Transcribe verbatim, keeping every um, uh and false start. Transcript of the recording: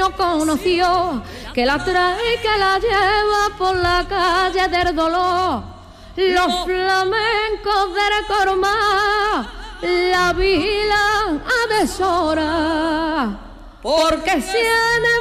no conoció, que la trae y que la lleva por la calle del dolor. Los flamencos del Cormá la vigilan a deshora, porque si en